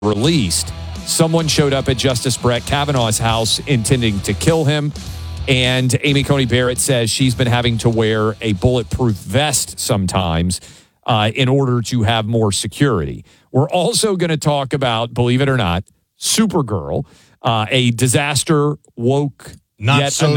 released. Someone showed up at Justice Brett Kavanaugh's house intending to kill him. And Amy Coney Barrett says she's been having to wear a bulletproof vest sometimes in order to have more security. We're also going to talk about, believe it or not, Supergirl, a disaster woke Not so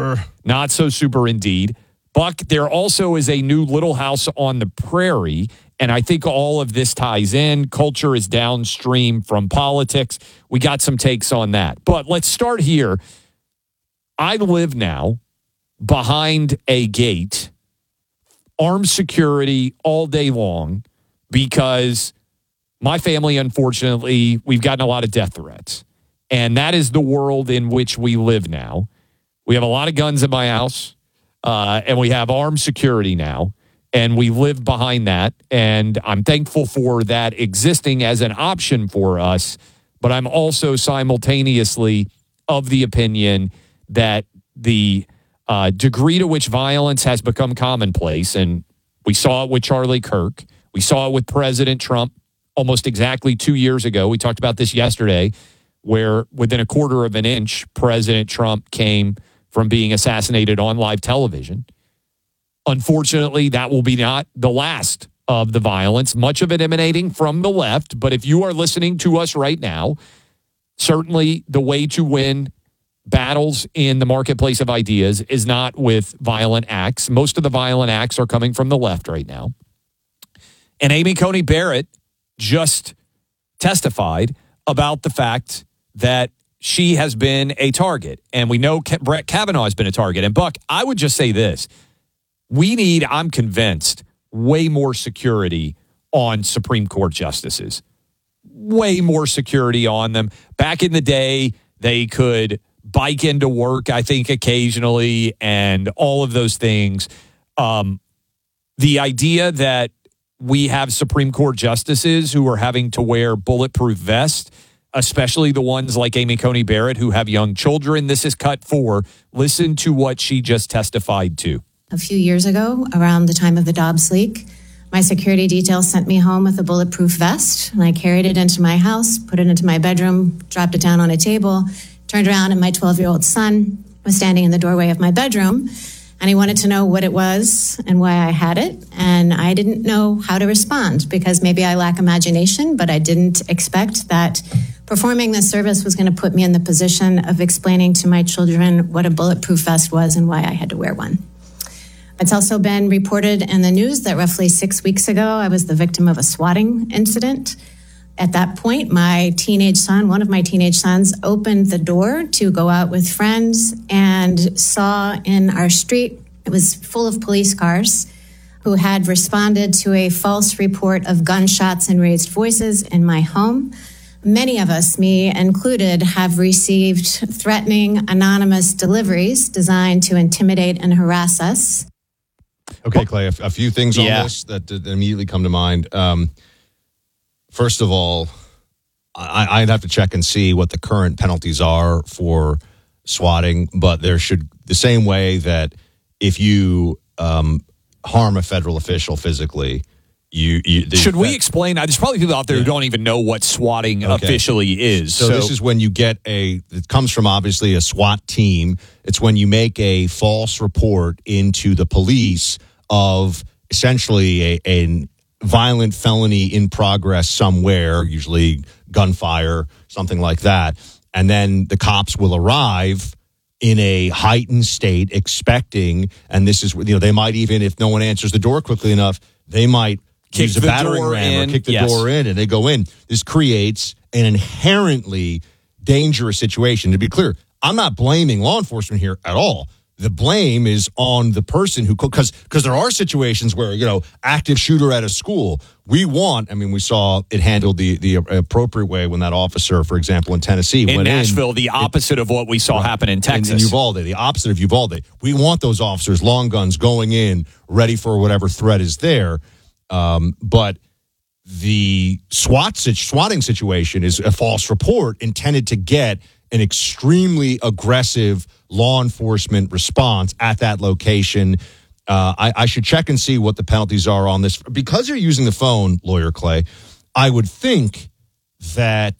super indeed. Buck, there also is a new Little House on the Prairie, and I think all of this ties in. Culture is downstream from politics. We got some takes on that. But let's start here. I live now behind a gate, armed security all day long, because my family, unfortunately, we've gotten a lot of death threats. And that is the world in which we live now. We have a lot of guns in my house, and we have armed security now, and we live behind that. And I'm thankful for that existing as an option for us, but I'm also simultaneously of the opinion that the degree to which violence has become commonplace, and we saw it with Charlie Kirk, we saw it with President Trump almost exactly 2 years ago. We talked about this yesterday, where within a quarter of an inch, President Trump came from being assassinated on live television. Unfortunately, that will be not the last of the violence, much of it emanating from the left. But if you are listening to us right now, certainly the way to win battles in the marketplace of ideas is not with violent acts. Most of the violent acts are coming from the left right now. And Amy Coney Barrett just testified about the fact that she has been a target. And we know Brett Kavanaugh has been a target. And Buck, I would just say this. We need, I'm convinced, way more security on Supreme Court justices. Way more security on them. Back in the day, they could bike into work, I think, occasionally, and all of those things. The idea that we have Supreme Court justices who are having to wear bulletproof vests, especially the ones like Amy Coney Barrett who have young children. This is cut 4. Listen to what she just testified to. A few years ago, around the time of the Dobbs leak, my security detail sent me home with a bulletproof vest, and I carried it into my house, put it into my bedroom, dropped it down on a table, turned around, and my 12-year-old son was standing in the doorway of my bedroom, and he wanted to know what it was and why I had it, and I didn't know how to respond because maybe I lack imagination, but I didn't expect that performing this service was going to put me in the position of explaining to my children what a bulletproof vest was and why I had to wear one. It's also been reported in the news that roughly 6 weeks ago, I was the victim of a swatting incident. At that point, my teenage son, one of my teenage sons, opened the door to go out with friends and saw in our street, it was full of police cars who had responded to a false report of gunshots and raised voices in my home. Many of us, me included, have received threatening anonymous deliveries designed to intimidate and harass us. Okay, Clay, a few things on this that immediately come to mind. First of all, I'd have to check and see what the current penalties are for swatting, but there should, the same way that if you harm a federal official physically, should we explain? There's probably people out there who don't even know what swatting officially is. So this is when you get it comes from obviously a SWAT team. It's when you make a false report into the police of essentially a violent felony in progress somewhere, usually gunfire, something like that. And then the cops will arrive in a heightened state expecting, and this is, they might even, if no one answers the door quickly enough, they might use a battering ram or kick the door in, and they go in. This creates an inherently dangerous situation. To be clear, I'm not blaming law enforcement here at all. The blame is on the person who, because there are situations where, active shooter at a school, we saw it handled the appropriate way when that officer, for example, in Tennessee in Nashville, the opposite of what we saw happen in Texas. In Uvalde, the opposite of Uvalde. We want those officers, long guns, going in, ready for whatever threat is there. But the swatting situation is a false report intended to get an extremely aggressive law enforcement response at that location. I should check and see what the penalties are on this. Because you're using the phone, Lawyer Clay, I would think that